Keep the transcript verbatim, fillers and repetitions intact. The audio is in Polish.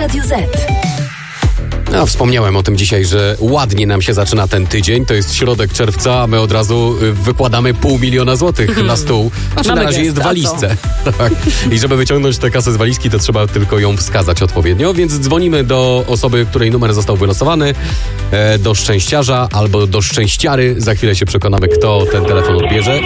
Radiu Z. No, wspomniałem o tym dzisiaj, że ładnie nam się zaczyna ten tydzień. To jest środek czerwca, a my od razu y, wykładamy pół miliona złotych na stół. Znaczy Mamy na razie gest, jest w a co? walizce. Tak. I żeby wyciągnąć tę kasę z walizki, to trzeba tylko ją wskazać odpowiednio. Więc dzwonimy do osoby, której numer został wylosowany, e, do szczęściarza albo do szczęściary. Za chwilę się przekonamy, kto ten telefon odbierze.